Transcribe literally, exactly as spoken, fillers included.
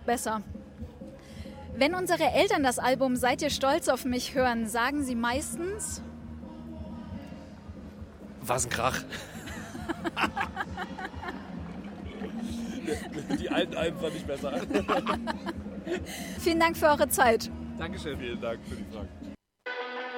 besser. Wenn unsere Eltern das Album Seid ihr stolz auf mich hören, sagen sie meistens... Was ein Krach. Die alten Alben fand ich besser. Vielen Dank für eure Zeit. Dankeschön. Vielen Dank für die Frage.